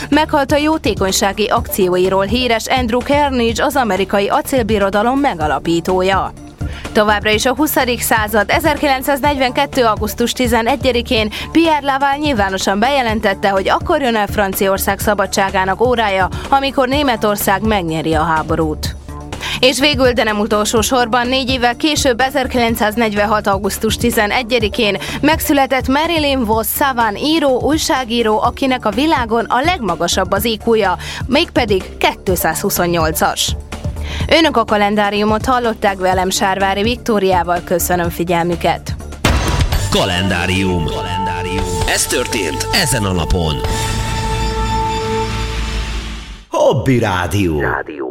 Meghalt a jótékonysági akcióiról híres Andrew Carnegie, az amerikai acélbirodalom megalapítója. Továbbra is a 20. század. 1942. augusztus 11-én Pierre Laval nyilvánosan bejelentette, hogy akkor jön el Franciaország szabadságának órája, amikor Németország megnyeri a háborút. És végül, de nem utolsó sorban, 4 évvel később, 1946. augusztus 11-én megszületett Marilyn Vos Savant író, újságíró, akinek a világon a legmagasabb az IQ-ja, mégpedig 228-as. Önök a kalendáriumot hallották, velem Sárvári Viktóriával, köszönöm figyelmüket. Kalendárium. Ez történt ezen a napon. Hobby Rádió.